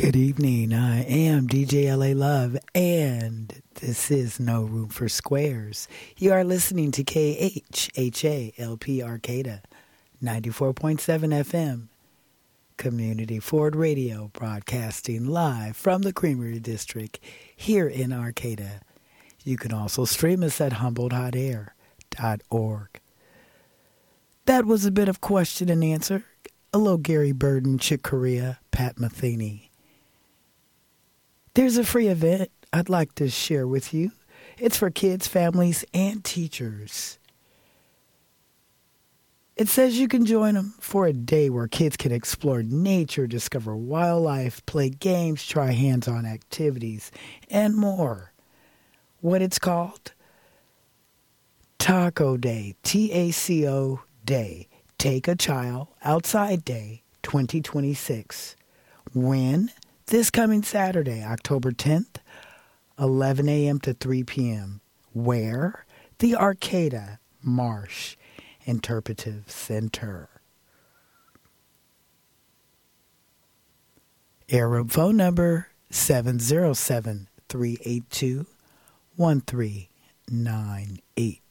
Good evening. I am DJ LA Love, and this is No Room for Squares. You are listening to KHHA-LP Arcata, 94.7 FM, Community Ford Radio, broadcasting live from the Creamery District here in Arcata. You can also stream us at HumboldHotAir.org. That was a bit of question and answer. A little Gary Burden, Chick Corea, Pat Metheny. There's a free event I'd like to share with you. It's for kids, families, and teachers. It says you can join them for a day where kids can explore nature, discover wildlife, play games, try hands-on activities, and more. What it's called? Taco Day, TACO Day. Take a Child Outside Day 2026. When? This coming Saturday, October 10th, 11 a.m. to 3 p.m. Where? The Arcata Marsh Interpretive Center. Arab phone number 707-382-1398.